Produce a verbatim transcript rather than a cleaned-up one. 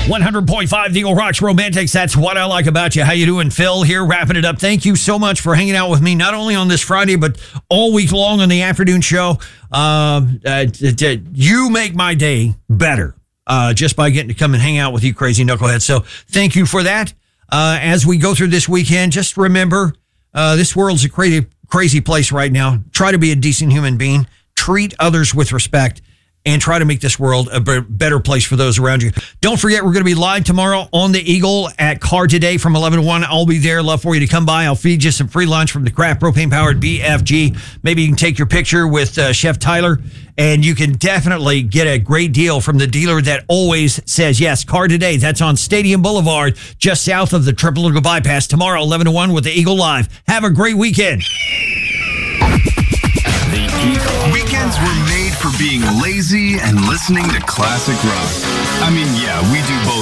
one hundred point five The Eagle Rocks Romantics. That's what I like about you. How you doing? Phil here, wrapping it up. Thank you so much for hanging out with me, not only on this Friday, but all week long on the afternoon show. Uh, uh, t- t- you make my day better uh, just by getting to come and hang out with you crazy knuckleheads. So thank you for that. Uh, as we go through this weekend, just remember, uh, this world's a crazy, crazy place right now. Try to be a decent human being. Treat others with respect. And try to make this world a better place for those around you. Don't forget, we're going to be live tomorrow on the Eagle at Car Today from eleven to one. I'll be there. Love for you to come by. I'll feed you some free lunch from the Craft Propane-Powered B F G. Maybe you can take your picture with uh, Chef Tyler, and you can definitely get a great deal from the dealer that always says yes. Car Today, that's on Stadium Boulevard, just south of the Triple Eagle Bypass. Tomorrow, eleven to one with the Eagle Live. Have a great weekend. The Eagle. Weekends were made for being lazy and listening to classic rock. I mean, yeah, we do both.